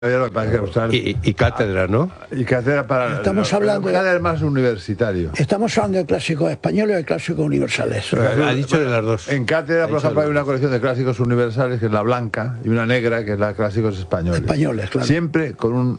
Y cátedra, ¿no? Y cátedra para... Estamos hablando de... Cátedra más universitario. Estamos hablando de clásicos españoles y de clásicos universales. Ha dicho de las dos. En cátedra, por ejemplo, hay una colección de clásicos universales, que es la blanca, y una negra, que es la clásicos españoles. Españoles, claro. Siempre con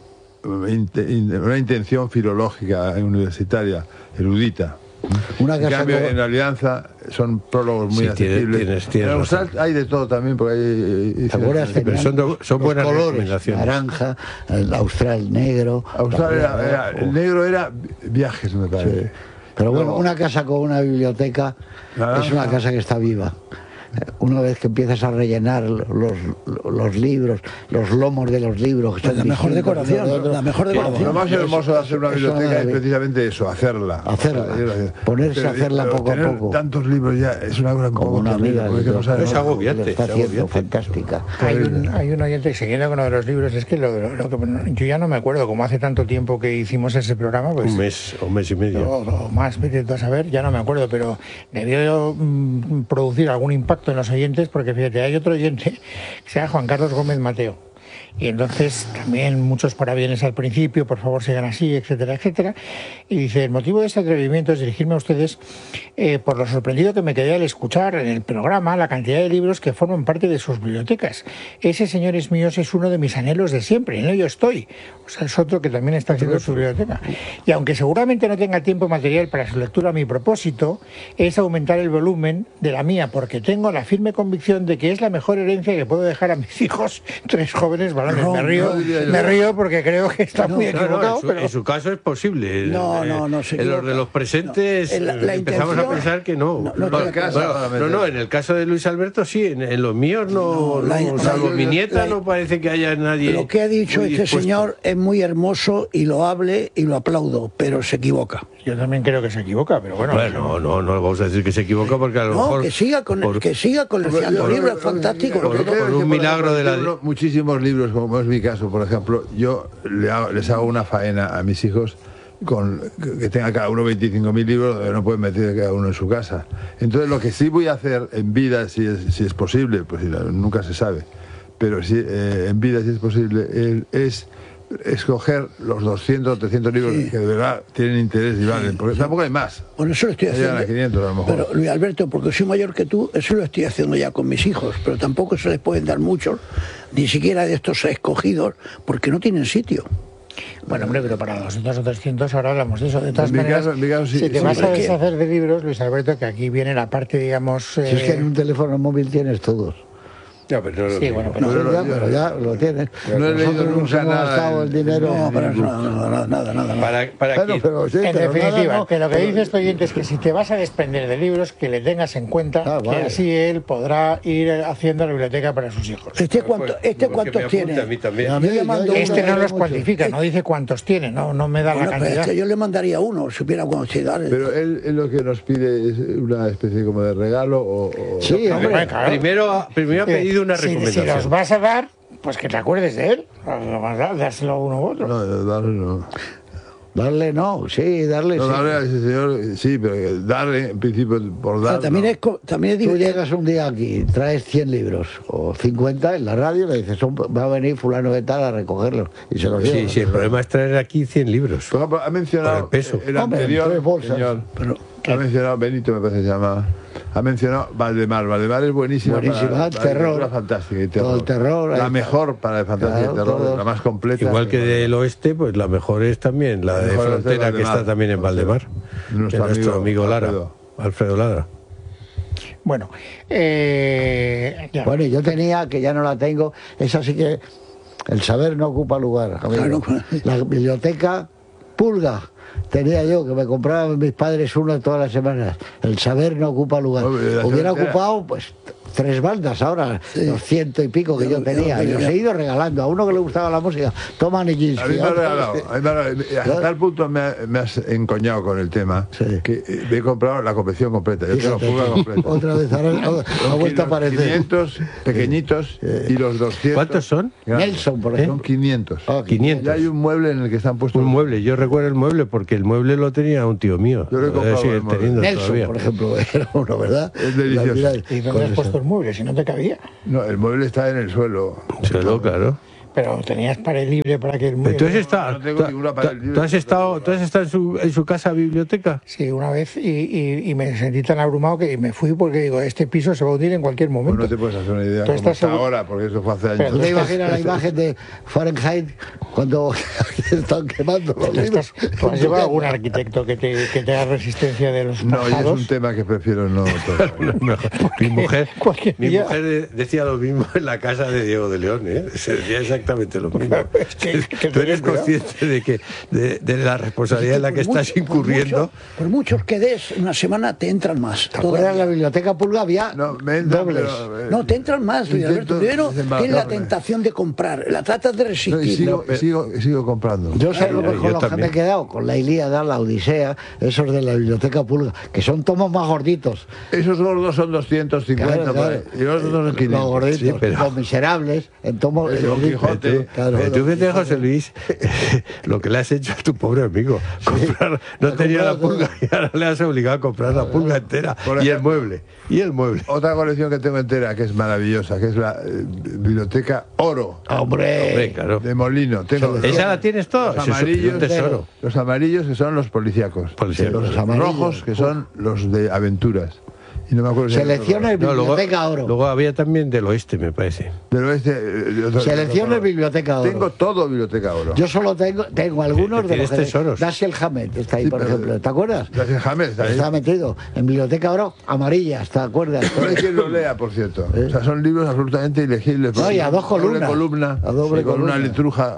una intención filológica universitaria, erudita. Una en cambio, en la Alianza son prólogos muy accesibles. Tienes en Austral hay de todo también, porque hay... ¿Te acuerdas? Son buenas colores, recomendaciones. naranja, el Austral negro. Austral el negro era Viajes, me parece. Sí. Pero bueno, una casa con una biblioteca naranja. Es una casa que está viva. Una vez que empiezas a rellenar los libros, los lomos de los libros, que son la mejor decoración, la mejor decoración. Lo más hermoso de hacer una biblioteca es precisamente eso, hacerla. Ponerse a hacerla poco a poco. Tantos libros ya es una cosa como una amiga, es agobiante. Está haciendo fantástica. Hay un oyente, siguiendo con uno de los libros, es que yo ya no me acuerdo, como hace tanto tiempo que hicimos ese programa, pues un mes y medio. O más, vete a saber, ya no me acuerdo, pero debió producir algún impacto en los oyentes, porque fíjate, hay otro oyente que se llama Juan Carlos Gómez Mateo, y entonces también muchos parabienes al principio, por favor sigan así, etcétera, etcétera, y dice: el motivo de este atrevimiento es dirigirme a ustedes por lo sorprendido que me quedé al escuchar en el programa la cantidad de libros que forman parte de sus bibliotecas. Ese, señores míos, es uno de mis anhelos de siempre, en ello estoy. O sea, es otro que también está haciendo su biblioteca. Y aunque seguramente no tenga tiempo material para su lectura, mi propósito es aumentar el volumen de la mía, porque tengo la firme convicción de que es la mejor herencia que puedo dejar a mis hijos, 3 jóvenes varones. Me río porque creo que está muy equivocado. En su caso es posible. No, en los de los presentes empezamos a pensar que no. No, en el caso de Luis Alberto sí, en los míos no, salvo mi nieta no parece que haya nadie. Lo que ha dicho este señor es muy hermoso y loable y lo aplaudo, pero se equivoca. Yo también creo que se equivoca, pero bueno. Bueno, no vamos a decir que se equivoca, porque a lo mejor... que siga con los libros fantásticos. Por un milagro de la... Muchísimos libros, como es mi caso, por ejemplo, yo les hago una faena a mis hijos que tenga cada uno 25.000 libros, no pueden meter cada uno en su casa. Entonces, lo que sí voy a hacer en vida, si es posible, pues nunca se sabe, pero sí, en vida, si es posible, es escoger los 200 o 300 libros que de verdad tienen interés y valen, porque tampoco hay más. Bueno, eso lo estoy haciendo. A 500 a lo mejor. Pero, Luis Alberto, porque soy mayor que tú, eso lo estoy haciendo ya con mis hijos, pero tampoco se les pueden dar muchos, ni siquiera de estos escogidos, porque no tienen sitio. Bueno, hombre, pero para 200 o 300 ahora hablamos de eso. De todas maneras, en mi caso, sí, si te vas a deshacer de libros, Luis Alberto, que aquí viene la parte, digamos... Si es que en un teléfono móvil tienes todos. Ya, pero sí, bueno, pero ya lo tienes. No he leído nunca nada. El dinero. No, nada. ¿Para quién? En definitiva, que lo que dice este oyente es que si te vas a desprender de libros, que le tengas en cuenta que así él podrá ir haciendo la biblioteca para sus hijos. ¿Cuántos tiene? Este no los cuantifica, no dice cuántos tiene, no me da la cantidad. Es que yo le mandaría uno, supiera cuántos tiene. Pero él lo que nos pide es una especie como de regalo Sí, hombre, claro. Primero ha pedido una recomendación. Si los vas a dar, pues que te acuerdes de él. Dárselo a uno u otro. No, darle no. Darle no, sí, darle no, sí. Darle a ese señor, sí, pero darle en principio por dar. También es tú llegas un día aquí, traes 100 libros o 50 en la radio, le dices, va a venir fulano de tal a recogerlos y se los lleva. Sí, el problema es traer aquí 100 libros. Por ejemplo, ha mencionado el anterior señor, ha mencionado Benito, me parece que se llama. Ha mencionado Valdemar. Valdemar es buenísima. Buenísima, terror. Fantástica y terror. Todo el terror. La mejor para el fantasía y terror, la más completa. Igual que del oeste, pues la mejor es también la de Frontera, que está también en Valdemar. Nuestro amigo Lara, Alfredo Lara. Bueno, bueno, yo tenía, que ya no la tengo, esa sí que el saber no ocupa lugar. La biblioteca Pulga. Tenía yo, que me compraban mis padres uno todas las semanas. El saber no ocupa lugar. Hubiera ocupado, pues, 3 bandas ahora, los 100 y pico que yo tenía. Y los he ido regalando. A uno que le gustaba la música, toma Nijinsky. A mí me ha regalado. Hasta tal punto me has encoñado con el tema, que me he comprado la colección completa. Yo tengo Pulga completa. Otra vez, ahora ha vuelto a aparecer. 500 pequeñitos y los 200. ¿Cuántos son? Nelson, por ejemplo. Son 500. 500. Y hay un mueble en el que están puestos. Un mueble, yo recuerdo el mueble porque el mueble lo tenía un tío mío. Yo lo he comprado. Nelson, todavía. Por ejemplo, era uno, ¿verdad? Es delicioso. ¿Y dónde has puesto el mueble? Si no te cabía. No, el mueble está en el suelo. Claro. Pero tenías pared libre para que el mueble... No tengo ninguna pared libre. ¿Tú has estado en su casa biblioteca? Sí, una vez, y me sentí tan abrumado que me fui porque digo, este piso se va a hundir en cualquier momento. Pues no te puedes hacer una idea cómo está ahora, porque eso fue hace años. ¿Tú te imaginas la imagen de Fahrenheit cuando están quemando los libros? ¿Tú has llevado algún arquitecto que te haga resistencia de los pájaros? No, es un tema que prefiero no tocar. Mi mujer decía lo mismo en la casa de Diego de León, ¿eh? Se decía exactamente lo mismo. Tú eres consciente de la responsabilidad en la que estás incurriendo. Por muchos que des, una semana te entran más. ¿Te acuerdas en la biblioteca Pulga había dobles? No, te entran más, Alberto. Primero tienes la tentación de comprar, la tratas de resistir. Sigo comprando. Yo sé con los que me he quedado, con la Ilíada, la Odisea, esos de la biblioteca Pulga, que son tomos más gorditos. Esos gordos son 250, claro. Y los otros son 500. Los gorditos, sí, los miserables, en tomos... Don Quijote. Tú fíjate, José Luis, lo que le has hecho a tu pobre amigo. No tenía la pulga y ahora le has obligado a comprar la pulga entera. Y el mueble. Otra colección que tengo entera que es maravillosa, que es la biblioteca Oro. Hombre, claro. De Molino. ¿Esa la tienes toda? Los amarillos, tesoro. Los amarillos que son los policíacos. Los rojos que son los de aventuras. Y no me acuerdo Selecciones Biblioteca Oro. Luego había también del oeste, me parece. Del oeste. Selecciones Biblioteca Oro. Tengo todo Biblioteca Oro. Yo solo tengo algunos de los tesoros. Dashiell Hammett está ahí, por ejemplo. ¿Te acuerdas? Dashiell Hammett está ahí. Está metido en Biblioteca Oro amarillas, ¿te acuerdas? No hay quien lo lea, por cierto. O sea, son libros absolutamente ilegibles. No, y a dos columnas. A doble columna. Con una litruja.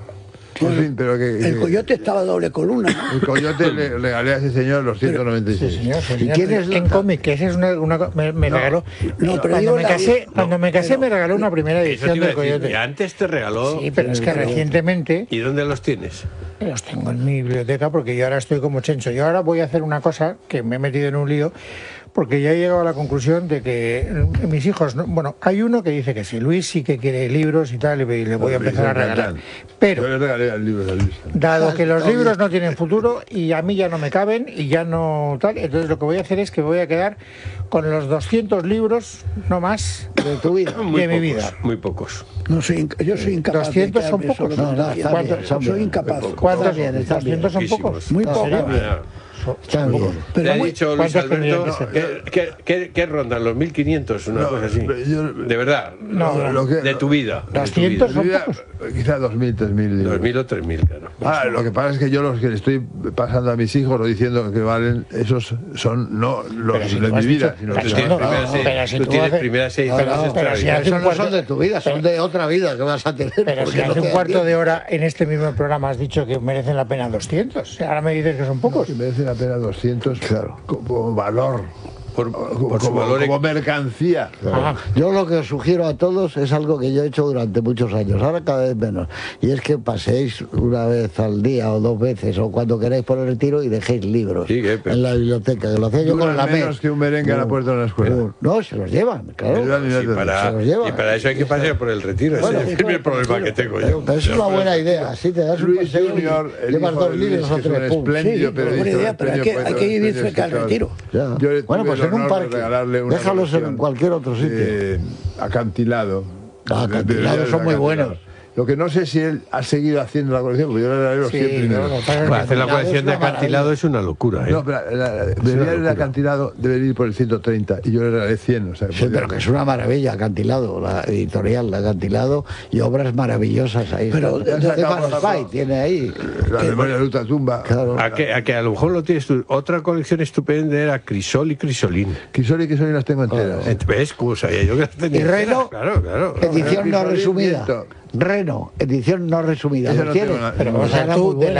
En fin, pero el Coyote estaba doble columna, ¿no? El Coyote le regalé a ese señor los 196. Sí, señor. ¿Y quién es en cómic? Que ese es me regaló. No, pero cuando me casé me regaló una primera edición del Coyote. Y antes te regaló. Sí, pero es que recientemente. ¿Y dónde los tienes? Los tengo en mi biblioteca porque yo ahora estoy como Chencho. Yo ahora voy a hacer una cosa que me he metido en un lío. Porque ya he llegado a la conclusión de que mis hijos, bueno, hay uno que dice que sí, Luis sí que quiere libros y tal, y le voy a empezar a regalar. Pero, yo le regalé el libro a Luis. Dado que los libros no tienen futuro y a mí ya no me caben y ya no tal, entonces lo que voy a hacer es que voy a quedar con los 200 libros, no más, de tu vida, de mi vida. Muy pocos. No, yo soy incapaz. 200 son pocos. Soy incapaz. ¿Cuántos? 200 son pocos. Muy pocos. Pero ha dicho Luis Alberto que rondan los 1.500, una cosa así. De verdad, de tu vida. 200 son pocos. Quizá 2.000, 3.000. 2.000 o 3.000, claro. Lo que pasa es que yo los que le estoy pasando a mis hijos o diciendo que valen, esos son no los de mi vida, sino tú tienes primeras ediciones extraordinarias. No son de tu vida, son de otra vida que vas a tener. Pero si hace un cuarto de hora en este mismo programa has dicho que merecen la pena 200. Ahora me dices que son pocos. Merecen la pena 200, claro, como valor. Por su valor como mercancía. Claro. Yo lo que os sugiero a todos es algo que yo he hecho durante muchos años, ahora cada vez menos, y es que paséis una vez al día o 2 veces o cuando queráis por el retiro y dejéis libros en la biblioteca, que lo hacía yo con la menos que un merengue a la puerta de una escuela. No, se los llevan, claro. Y para eso hay que pasear por el retiro. Bueno, ese es el primer problema que tengo yo. Pero es una buena idea. Si te das un paseo y llevas 2 libros o 3 puntos. Sí, buena idea, pero hay que ir cerca al retiro. Bueno, pues en un parque, déjalos en cualquier otro sitio. Acantilado. Acantilados son muy buenos. Lo que no sé si él ha seguido haciendo la colección, porque yo le regalé los 100 primeros. Hacer la colección de acantilado es una locura, ¿eh? No, pero el acantilado debe ir por el 130 y yo le regalé 100. O sea, sí, pero que es una maravilla, acantilado, la editorial, acantilado y obras maravillosas ahí. Pero tiene ahí. La memoria de Ultratumba. Claro. A que a lo mejor lo tienes tú. Otra colección estupenda era Crisol y Crisolín. Crisol y Crisolín las tengo enteras. ¿Ves? Yo que las tenía. ¿Y Reno? Claro. Edición no resumida. Reno, edición no resumida. ¿Lo tienes? Pero vamos a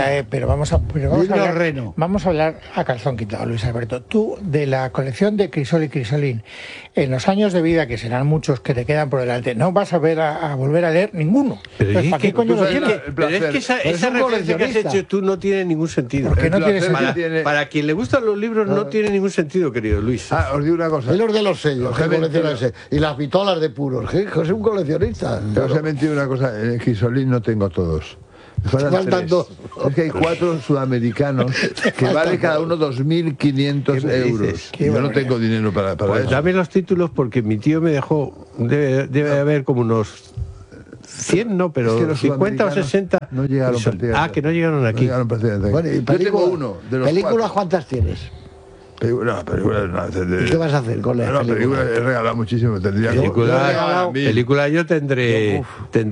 hablar, Reno. Vamos a hablar a calzón quitado, Luis Alberto. Tú, de la colección de Crisol y Crisolín, en los años de vida, que serán muchos que te quedan por delante, no vas a volver a leer ninguno. Pero ¿para qué coño lo tienes? Pero es que esa referencia que has hecho tú no tiene ningún sentido. ¿Por qué no tiene sentido? Para quien le gustan los libros no tiene ningún sentido, querido Luis. Os digo una cosa. Es los de los sellos, y las pistolas de puros. Es un coleccionista. Os he mentido una cosa. En Crisolín no tengo todos. Faltan 2. Es que hay 4 sudamericanos que vale cada uno 2.500 euros. Y yo no tengo dinero para pues eso. Dame los títulos porque mi tío me dejó. Debe haber como unos 100 no, pero es que los 50 o 60 no llegaron prácticamente. que no llegaron aquí. No llegaron prácticamente. Bueno, y yo tengo uno de los ¿películas 4. cuántas tienes? Películas no. ¿Y qué vas a hacer con las películas? He regalado muchísimo. Tendría Películas yo tendré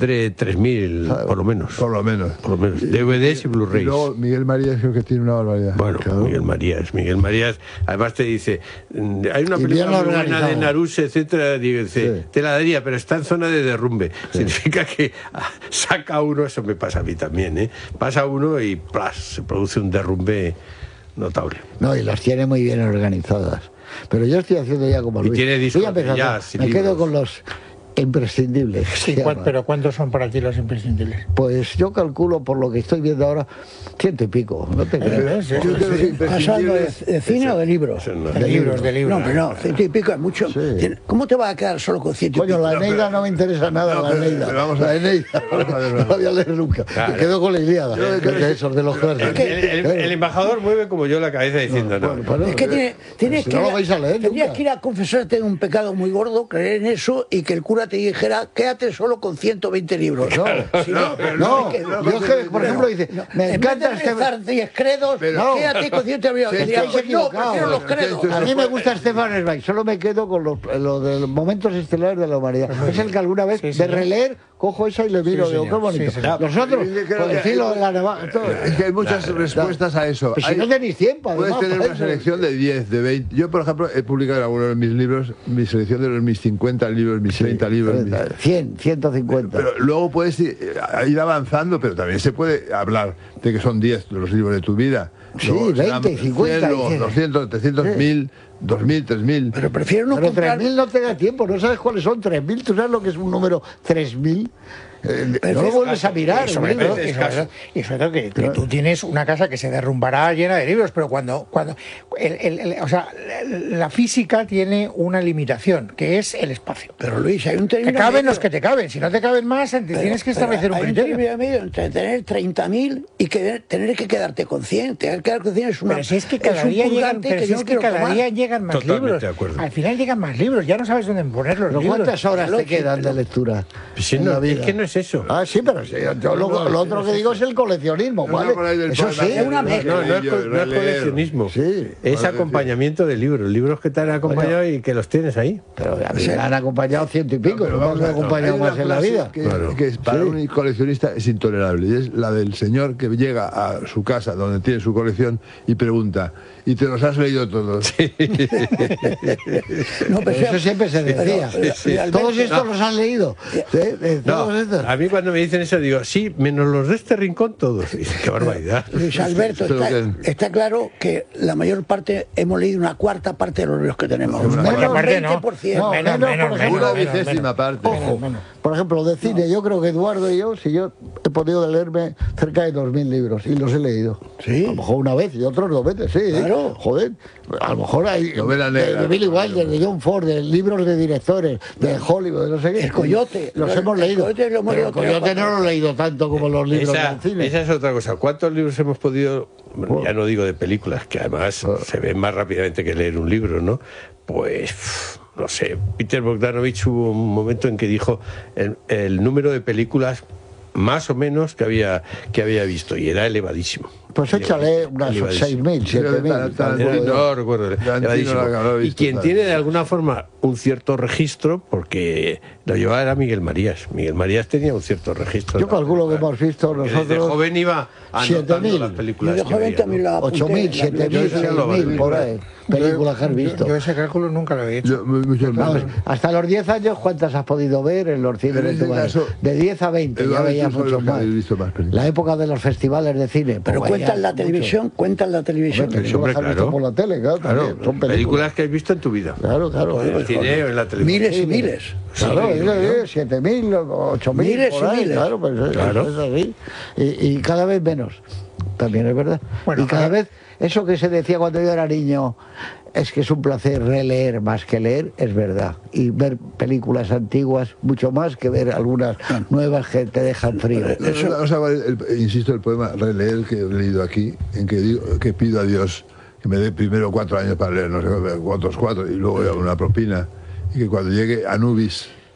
3.000 por lo menos. Por lo menos. DVDs y Blu-rays. Y luego Miguel Marías creo que tiene una barbaridad. Bueno, claro. Miguel Marías, además te dice, hay una película muy buena de Naruse, etcétera, dice, te la daría, pero está en zona de derrumbe. Significa que saca uno, eso me pasa a mí también, pasa uno y ¡plas! Se produce un derrumbe notable. No, y las tiene muy bien organizadas. Pero yo estoy haciendo ya como Luis. Y tiene discos me quedo con los imprescindibles. ¿Pero cuántos son para ti los imprescindibles? Pues yo calculo, por lo que estoy viendo ahora, 100 y pico. No te creas. ¿Pasando de cine o de libros? De libros. No, pero no, 100 y pico es mucho. Sí. ¿Cómo te vas a quedar solo con 100 y pico? Coño, la Eneida no me interesa nada, la Eneida. La Eneida, no la voy a leer nunca. Claro. Me quedo con la Ilíada, que esos de los clásicos. El embajador mueve como yo la cabeza diciendo no. Es que tienes que... No lo vais a leer tendrías nunca. que ir a confesarte de un pecado muy gordo, creer en eso y que el cura te dijera, quédate solo con 120 libros. No, yo que, por ejemplo, dice, me encanta rezar 10 credos, quédate con 120 libros. Prefiero los credos. A mí me gusta Stefan Zweig, solo me quedo con lo de los momentos estelares de la humanidad. Es el que alguna vez, de releer, cojo esa y le miro, digo, qué bonito. Nosotros, por decirlo de la navaja... Es que hay muchas respuestas a eso. Pues si no tenéis tiempo, puedes tener una selección de 10, de 20. Yo, por ejemplo, he publicado en algunos de mis libros mi selección de mis 50 libros, mis 30 libros. 100, 150. Pero luego puedes ir avanzando, pero también se puede hablar de que son 10 los libros de tu vida. Sí, 20, 50. 200, 300, 1000, 2000, 3000. Pero prefiero no comprar... 3000 no te da tiempo, no sabes cuáles son 3000. ¿Tú sabes lo que es un número 3000? No lo vuelves a mirar. Y sobre todo que tú tienes una casa que se derrumbará llena de libros, pero cuando la física tiene una limitación, que es el espacio. Pero Luis, hay un término... Te caben los que te caben, si no te caben más, tienes que establecer un criterio. Hay un medio entre tener 30.000 y tener que quedarte con 100. Tener que quedar con 100 es una... Pero si es que cada día llegan más libros. Al final llegan más libros, ya no sabes dónde poner los libros. ¿Cuántas horas te quedan de lectura? Es que no es eso. Ah, sí, pero sí, yo lo otro que digo es el coleccionismo, ¿vale? Eso sí, es una mezcla. No es coleccionismo. Sí. Es acompañamiento de libros que te han acompañado y que los tienes ahí. Pero a mí me han acompañado 100 y pico, no me han acompañado más en la vida. Que para un coleccionista es intolerable, y es la del señor que llega a su casa donde tiene su colección y pregunta, ¿y te los has leído todos? Sí. No, pero eso siempre se decía. Todos estos los has leído. A mí cuando me dicen eso digo, sí, menos los de este rincón todos. Y dice, qué barbaridad. Luis Alberto, está claro que la mayor parte hemos leído una cuarta parte de los libros que tenemos. Una parte no. 20%. Menos. Una vigésima parte. Ojo, por ejemplo, de cine, yo creo que Eduardo y yo, si yo he podido leerme cerca de 2000 libros y los he leído. Sí. A lo mejor una vez y otros 2 veces, sí. Claro. Joder, a lo mejor hay de Billy Wilder, de John Ford, de libros de directores, de Hollywood, de no sé qué. El Coyote. Los hemos leído. El Coyote no lo he leído tanto como los libros del cine. Esa es otra cosa. ¿Cuántos libros hemos podido, bueno, ya no digo de películas, que además se ven más rápidamente que leer un libro, ¿no? Pues, no sé, Peter Bogdanovich hubo un momento en que dijo el número de películas más o menos que había visto, y era elevadísimo. Pues échale unas 6.000, 7.000. No recuerdo. Y quien tiene de alguna forma un cierto registro, porque lo llevaba era Miguel Marías. Miguel Marías tenía un cierto registro. Yo calculo que hemos visto nosotros. De joven iba anotando las películas. De joven también la 8.000, 7.000, 6.000, por ahí. Películas que has visto. Yo ese cálculo nunca lo había hecho. Hasta los 10 años, ¿cuántas has podido ver en los cines de tu barrio? De 10 a 20, ya veías mucho más. La época de los festivales de cine. Pero cuentan la televisión, Hombre, claro. Por la tele, claro. Son películas que has visto en tu vida. Claro. En el cine o en la televisión. Miles y miles. Claro, 7.000, 8.000, miles por ahí, y miles. claro, pues es así. Y cada vez menos, también es verdad. Bueno, y cada vez, eso que se decía cuando yo era niño, es que es un placer releer más que leer, es verdad. Y ver películas antiguas, mucho más que ver algunas nuevas que te dejan frío. Insisto, el poema releer que he leído aquí, en que digo que pido a Dios que me dé primero 4 años para leer, no sé, otros 4, y luego una propina, y que cuando llegue Anubis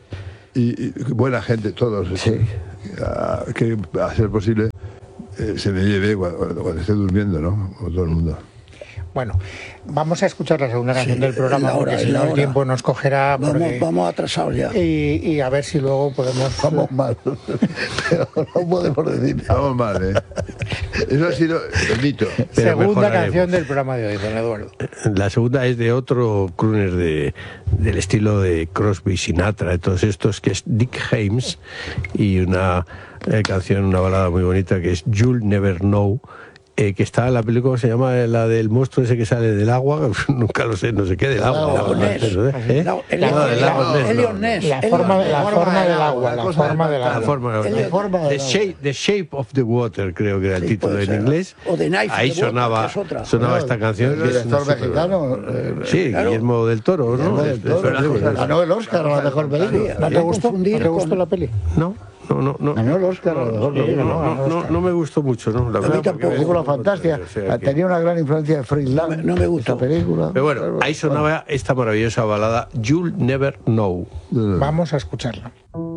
y buena gente, todos. Sí. Que a ser posible se me lleve cuando esté durmiendo, ¿no? Con todo el mundo. Bueno, vamos a escuchar la segunda canción del programa, porque si no el tiempo nos cogerá. Vamos atrasados ya. Y a ver si luego podemos... Vamos mal, pero no podemos decir nada. Vamos mal, ¿eh? Eso ha sido bonito. Segunda canción del programa de hoy, don Eduardo. La segunda es de otro crooner del estilo de Crosby, Sinatra, de todos estos, que es Dick Haymes, y una canción, una balada muy bonita que es You'll Never Know, que está en la película, se llama la del monstruo ese que sale del agua, nunca lo sé, no sé qué, del agua. La forma del agua. The Shape of the Water, creo que era el título en inglés. O The Knife. Ahí sonaba esta canción. El director mexicano. Sí, Guillermo del Toro, ¿no? Ganó el Oscar a la mejor película. ¿No te gustó la peli? No. Ganó el Oscar a la mejor película. No me gustó mucho, ¿no? La verdad, película fantástica. Tenía una gran influencia de Friedland. No me gustó esta película. Pero bueno, ahí sonaba esta maravillosa balada You'll Never Know. Vamos a escucharla.